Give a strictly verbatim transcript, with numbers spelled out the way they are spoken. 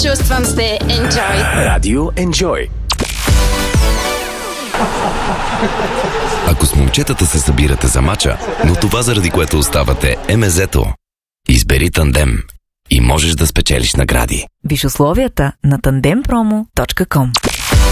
Чувствам се Enjoy. Радио Enjoy. Ако с момчетата се събирате за мача, но това заради което оставате е мезето, избери Тандем и можеш да спечелиш награди. Виж условията на тандем промо точка ком.